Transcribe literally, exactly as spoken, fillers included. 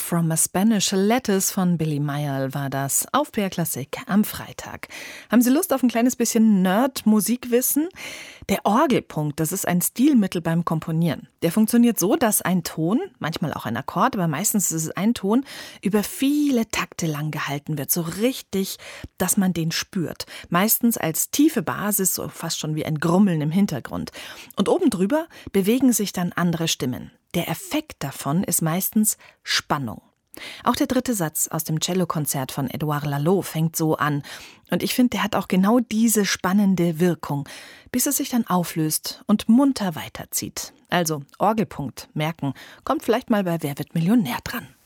from a Spanish Lettuce von Billy Mayall war das auf B R Klassik am Freitag. Haben Sie Lust auf ein kleines bisschen Nerd-Musikwissen? Der Orgelpunkt, das ist ein Stilmittel beim Komponieren. Der funktioniert so, dass ein Ton, manchmal auch ein Akkord, aber meistens ist es ein Ton, über viele Takte lang gehalten wird. So richtig, dass man den spürt. Meistens als tiefe Basis, so fast schon wie ein Grummeln im Hintergrund. Und oben drüber bewegen sich dann andere Stimmen. Der Effekt davon ist meistens Spannung. Auch der dritte Satz aus dem Cellokonzert von Edouard Laloux fängt so an. Und ich finde, der hat auch genau diese spannende Wirkung, bis es sich dann auflöst und munter weiterzieht. Also Orgelpunkt, merken, kommt vielleicht mal bei Wer wird Millionär dran.